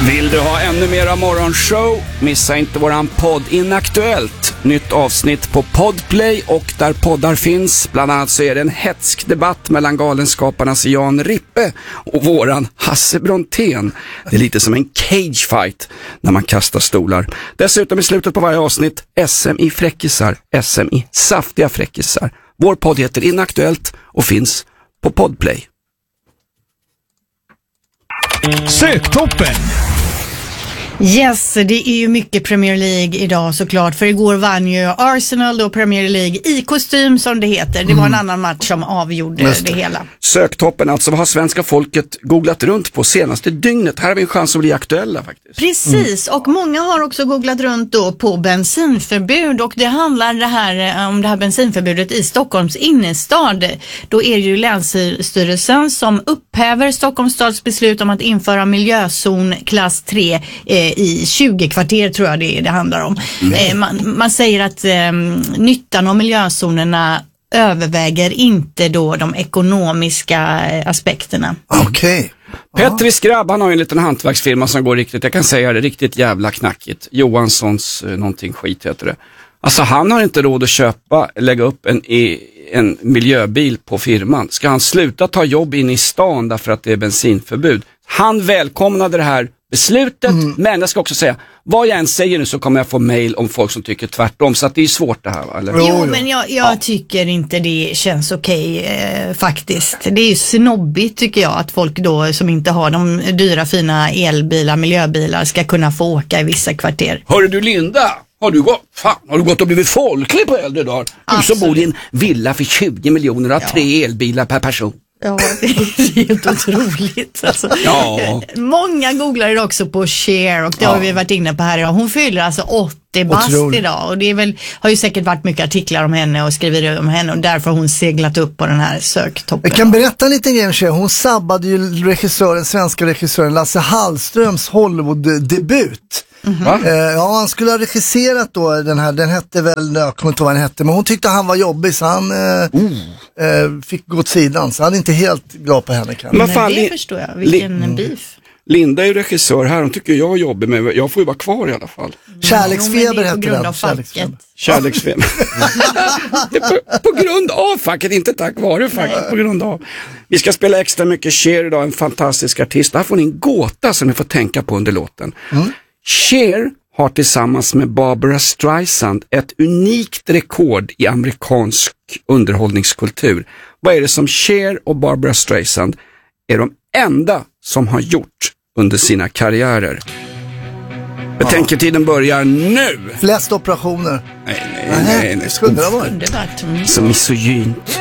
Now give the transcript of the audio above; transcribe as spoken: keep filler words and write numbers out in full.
Vill du ha ännu mer av morgonshow? Missa inte våran podd Inaktuellt. Nytt avsnitt på Podplay och där poddar finns. Bland annat så är det en hetsk debatt mellan galenskaparnas Jan Rippe och våran Hasse Brontén. Det är lite som en cage fight när man kastar stolar. Dessutom i slutet på varje avsnitt S M i fräckisar, S M i saftiga fräckisar. Vår podd heter Inaktuellt och finns på Podplay. Söktoppen! Yes, det är ju mycket Premier League idag såklart, för igår vann ju Arsenal då Premier League i kostym som det heter. Det var en annan match som avgjorde det. det hela. Söktoppen, alltså vad har svenska folket googlat runt på senaste dygnet? Här har vi en chans att bli aktuella faktiskt. Precis, mm. och många har också googlat runt då på bensinförbud, och det handlar det här om det här bensinförbudet i Stockholms innerstad. Då är det ju Länsstyrelsen som upphäver Stockholms stads beslut om att införa miljözon klass tre eh, i tjugo kvarter tror jag det, det handlar om. Eh, man, man säger att eh, nyttan av miljözonerna överväger inte då de ekonomiska aspekterna. Okej. Okay. Petri Skrabb, han har ju en liten hantverksfirma som går riktigt, jag kan säga det, riktigt jävla knackigt. Johanssons eh, någonting skit heter det. Alltså han har inte råd att köpa, lägga upp en, en miljöbil på firman. Ska han sluta ta jobb in i stan därför att det är bensinförbud? Han välkomnade det här beslutet, mm. men jag ska också säga, vad jag än säger nu så kommer jag få mejl om folk som tycker tvärtom, så att det är svårt det här, va? Eller? Jo, jo, men jag, jag ja. tycker inte det känns okej eh, faktiskt. Det är ju snobbigt tycker jag att folk då som inte har de dyra fina elbilar, miljöbilar ska kunna få åka i vissa kvarter. Hörru du Linda, har du gått, fan, har du gått och blivit folklig på äldre dagar? Du som bor i en villa för tjugo miljoner och har ja. tre elbilar per person. Ja, det är helt otroligt. Alltså. Ja. Många googlar idag också på Cher, och det har ja. vi varit inne på här idag. Hon fyller alltså åttio bast idag, och det är väl, har ju säkert varit mycket artiklar om henne och skrivit om henne, och därför har hon seglat upp på den här söktoppen. Jag kan berätta lite grann om Cher. Hon sabbade ju regissören, svenska regissören Lasse Hallströms Hollywood-debut. Mm-hmm. Eh, ja, han skulle ha regisserat då den här, den hette väl, jag kommer inte ihåg vad den hette, men hon tyckte han var jobbig så han eh, mm. eh, fick gå åt sidan, så han är inte helt glad på henne. Men fan, det förstår jag, vilken Lin- beef. Linda är ju regissör här, hon tycker jag är jobbig, men jag får ju vara kvar i alla fall. Mm. Kärleksfeber heter den. Kärleksfeber. Kärleksfeber. Det är på, på grund av facket, inte tack vare facket, på grund av. Vi ska spela extra mycket Cher idag, en fantastisk artist. Här får ni en gåta som ni får tänka på under låten. Mm. Cher har tillsammans med Barbara Streisand ett unikt rekord i amerikansk underhållningskultur. Vad är det som Cher och Barbara Streisand är de enda som har gjort under sina karriärer? Betänketiden börjar nu! Flest operationer. Nej, nej, nej. nej, nej. Skulle det ha varit? Så misogynt.